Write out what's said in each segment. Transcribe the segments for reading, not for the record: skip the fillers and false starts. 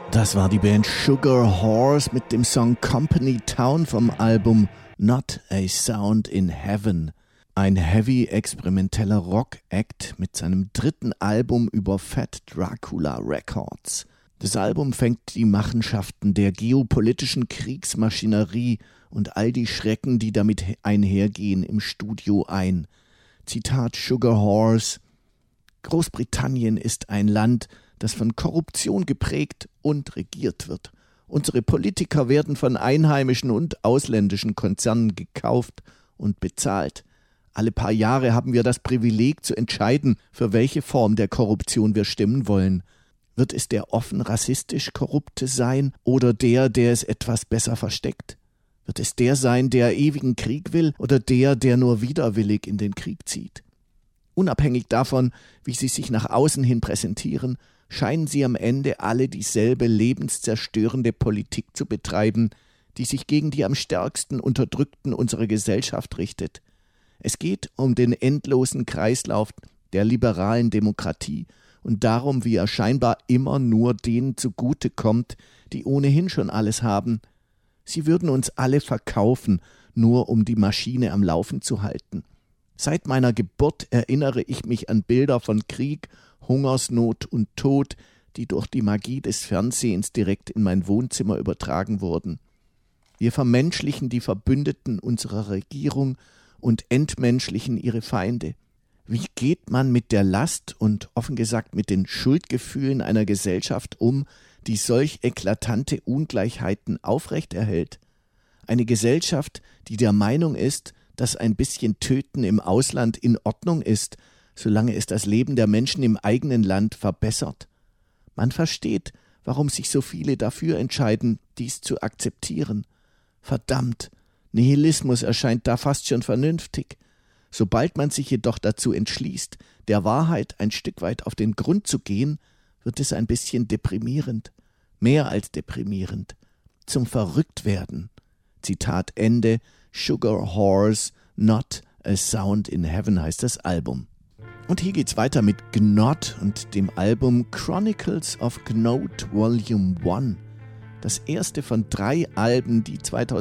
Das war die Band Sugar Horse mit dem Song Company Town vom Album Not a Sound in Heaven. Ein heavy experimenteller Rock-Act mit seinem dritten Album über Fat Dracula Records. Das Album fängt die Machenschaften der geopolitischen Kriegsmaschinerie und all die Schrecken, die damit einhergehen, im Studio ein. Zitat Sugar Horse: Großbritannien ist ein Land, das von Korruption geprägt und regiert wird. Unsere Politiker werden von einheimischen und ausländischen Konzernen gekauft und bezahlt. Alle paar Jahre haben wir das Privileg zu entscheiden, für welche Form der Korruption wir stimmen wollen. Wird es der offen rassistisch Korrupte sein oder der es etwas besser versteckt? Wird es der sein, der ewigen Krieg will, oder der nur widerwillig in den Krieg zieht? Unabhängig davon, wie sie sich nach außen hin präsentieren, scheinen sie am Ende alle dieselbe lebenszerstörende Politik zu betreiben, die sich gegen die am stärksten Unterdrückten unserer Gesellschaft richtet. Es geht um den endlosen Kreislauf der liberalen Demokratie und darum, wie er scheinbar immer nur denen zugute kommt, die ohnehin schon alles haben. Sie würden uns alle verkaufen, nur um die Maschine am Laufen zu halten. Seit meiner Geburt erinnere ich mich an Bilder von Krieg, Hungersnot und Tod, die durch die Magie des Fernsehens direkt in mein Wohnzimmer übertragen wurden. Wir vermenschlichen die Verbündeten unserer Regierung und entmenschlichen ihre Feinde. Wie geht man mit der Last und offen gesagt mit den Schuldgefühlen einer Gesellschaft um, die solch eklatante Ungleichheiten aufrechterhält? Eine Gesellschaft, die der Meinung ist, dass ein bisschen Töten im Ausland in Ordnung ist, solange es das Leben der Menschen im eigenen Land verbessert. Man versteht, warum sich so viele dafür entscheiden, dies zu akzeptieren. Verdammt, Nihilismus erscheint da fast schon vernünftig. Sobald man sich jedoch dazu entschließt, der Wahrheit ein Stück weit auf den Grund zu gehen, wird es ein bisschen deprimierend. Mehr als deprimierend. Zum Verrücktwerden. Zitat Ende. Sugar Horse, Not a Sound in Heaven heißt das Album. Und hier geht's weiter mit Gnod und dem Album Chronicles of Gnod Volume 1. Das erste von 3 Alben, die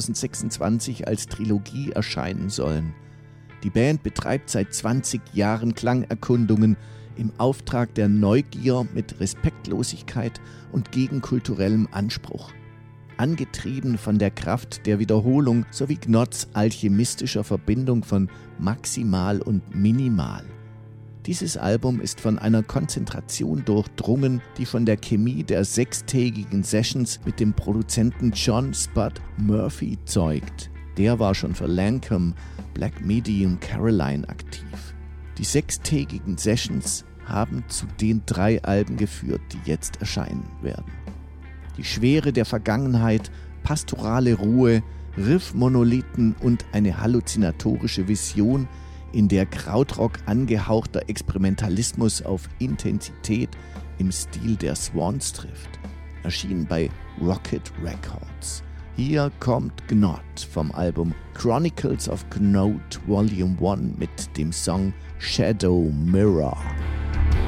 2026 als Trilogie erscheinen sollen. Die Band betreibt seit 20 Jahren Klangerkundungen im Auftrag der Neugier mit Respektlosigkeit und gegenkulturellem Anspruch. Angetrieben von der Kraft der Wiederholung sowie Gnods alchemistischer Verbindung von Maximal und Minimal. Dieses Album ist von einer Konzentration durchdrungen, die von der Chemie der 6-tägigen Sessions mit dem Produzenten John Spud Murphy zeugt. Der war schon für Lancome, Black Medium, Caroline aktiv. Die 6-tägigen Sessions haben zu den 3 Alben geführt, die jetzt erscheinen werden. Die Schwere der Vergangenheit, pastorale Ruhe, Riff-Monolithen und eine halluzinatorische Vision, in der Krautrock angehauchter Experimentalismus auf Intensität im Stil der Swans trifft, erschien bei Rocket Records. Hier kommt Gnod vom Album Chronicles of Gnod Volume 1 mit dem Song Shadow Mirror.